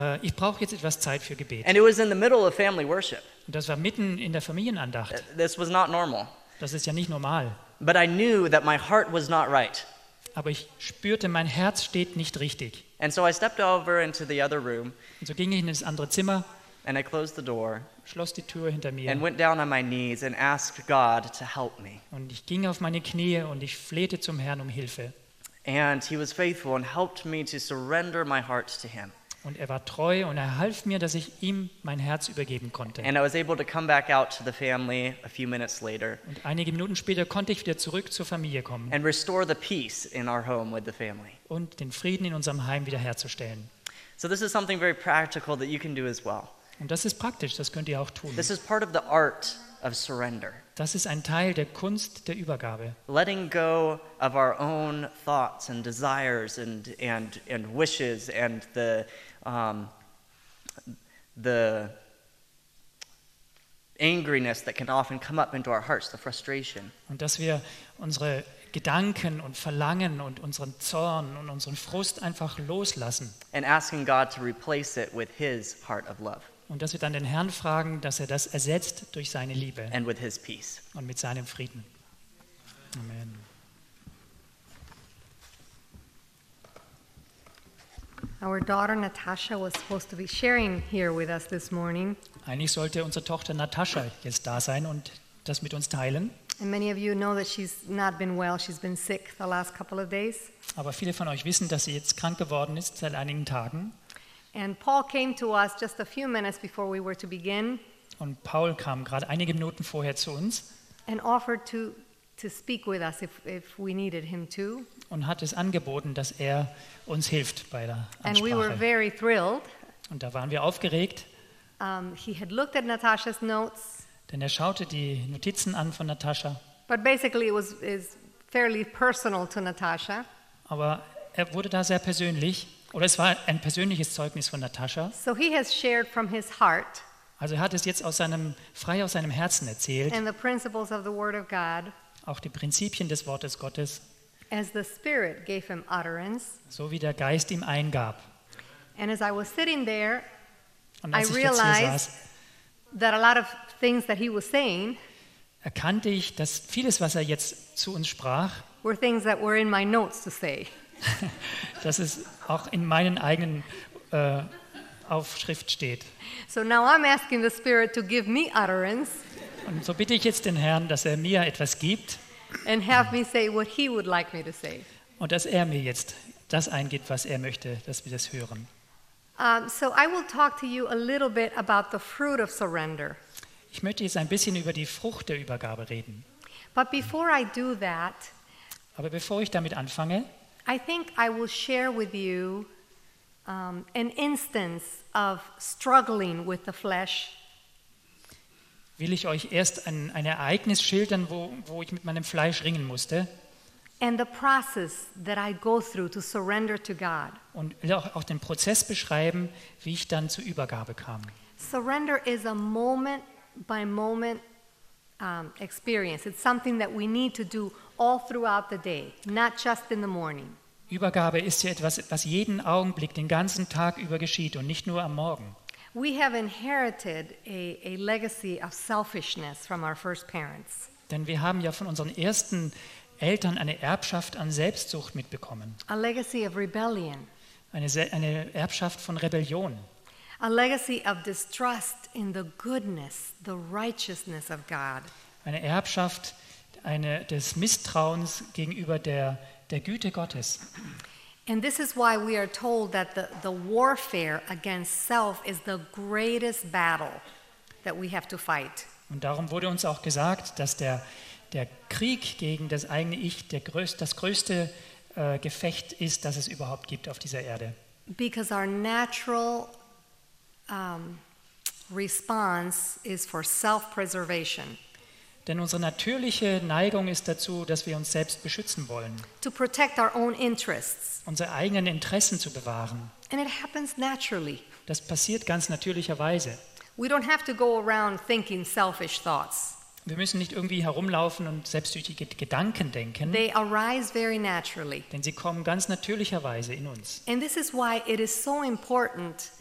ich brauche jetzt etwas Zeit für Gebet. And it was in the middle of family worship. Und das war mitten in der Familienandacht. This was not normal. Das ist ja nicht normal. But I knew that my heart was not right. Aber ich spürte, mein Herz steht nicht richtig. And so I stepped over into the other room Und so ging ich in das andere Zimmer, and I closed the door schloss die Tür hinter mir and went down on my knees and asked God to help me. und ich ging auf meine Knie und ich flehte zum Herrn um Hilfe. And he was faithful and helped me to surrender my heart to him. Und er war treu und er half mir, dass ich ihm mein Herz übergeben konnte. And I was able to come back out to the family a few minutes later Und einige Minuten später konnte ich wieder zurück zur Familie kommen and restore the peace in our home with the family. und den Frieden in unserem Heim wiederherzustellen. So this is something very practical that you can do as well. Und das ist praktisch, das könnt ihr auch tun. This is part of the art of surrender. Das ist ein Teil der Kunst der Übergabe. Letting go of our own thoughts and desires and wishes and the angriness that can often come up into our hearts, the frustration. Und dass wir unsere Gedanken und Verlangen und unseren Zorn und unseren Frust einfach loslassen. And asking God to replace it with his heart of love Und dass wir dann den Herrn fragen, dass er das ersetzt durch seine Liebe and with his peace. und mit seinem Frieden. Amen. Our daughter Natasha was supposed to be sharing here with us this morning. Eigentlich sollte unsere Tochter Natascha jetzt da sein und das mit uns teilen. And many of you know that she's not been well. She's been sick the last couple of days. Aber viele von euch wissen, dass sie jetzt krank geworden ist seit einigen Tagen. And Paul came to us just a few minutes before we were to begin Und Paul kam gerade einige Minuten vorher zu uns and offered to speak with us if we needed him to. und hat es angeboten, dass er uns hilft bei der And we were Ansprache. very thrilled. Und da waren wir aufgeregt, He had looked at Natasha's notes, denn er schaute die Notizen an von Natascha. but basically is fairly personal to Natasha. Aber er wurde da sehr persönlich, oder es war ein persönliches Zeugnis von Natascha. So he has shared from his heart Also er hat es jetzt frei aus seinem Herzen erzählt, and the principles of the Word of God auch die Prinzipien des Wortes Gottes, as the Spirit gave him utterance. so wie der Geist ihm eingab. And as I was sitting there, Und I als ich jetzt hier realized saß, that a lot of things that he was saying erkannte ich, dass vieles, was er jetzt zu uns sprach, were things that were in my notes to say. dass es auch in meinen eigenen Aufschrift steht. So now I'm asking the Spirit to give me utterance Und so bitte ich jetzt den Herrn, dass er mir etwas gibt and have me say what he would like me to say. und dass er mir jetzt das eingibt, was er möchte, dass wir das hören. So I will talk to you a little bit about the fruit of surrender. Ich möchte jetzt ein bisschen über die Frucht der Übergabe reden. But before I do that, Aber bevor ich damit anfange, I think I will share with you an instance of struggling with the flesh will ich euch erst ein Ereignis schildern, wo ich mit meinem Fleisch ringen musste and the process that I go through to surrender to God. und will auch den Prozess beschreiben, wie ich dann zur Übergabe kam. Surrender is a moment by moment experience. It's something that we need to do all throughout the day, not just in the morning. Übergabe ist ja etwas, was jeden Augenblick, den ganzen Tag über geschieht und nicht nur am Morgen. We have inherited a legacy of selfishness from our first parents. Denn wir haben ja von unseren ersten Eltern eine Erbschaft an Selbstsucht mitbekommen. A legacy of rebellion, Eine Erbschaft von Rebellion. a legacy of distrust in the goodness, the righteousness of God. Eine Erbschaft des Misstrauens gegenüber der Güte Gottes. And this is why we are told that the warfare against self is the greatest battle that we have to fight. Und darum wurde uns auch gesagt, dass der Krieg gegen das eigene Ich das größte Gefecht ist, das es überhaupt gibt auf dieser Erde. Because our natural response is for self-preservation, Denn unsere natürliche Neigung ist dazu, dass wir uns selbst beschützen wollen, to protect our own interests. unsere eigenen Interessen zu bewahren. And it happens naturally. Das passiert ganz natürlicherweise. We don't have to go around thinking selfish thoughts. Wir müssen nicht irgendwie herumlaufen und selbstsüchtige Gedanken denken, They arise very naturally. denn sie kommen ganz natürlicherweise in uns. And this is why it is so important